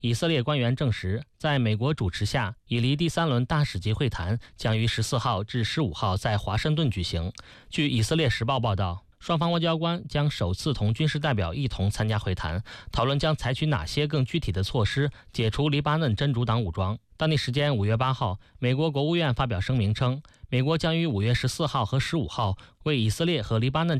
以色列官员证实，在美国主持下，以黎第3轮大使级会谈将于14号至15号在华盛顿举行。据以色列时报报道，双方外交官将首次同军事代表一同参加会谈，讨论将采取哪些更具体的措施解除黎巴嫩真主党武装。当地时间5月8号，美国国务院发表声明称，美国将于5月14号和15号为以色列和黎巴嫩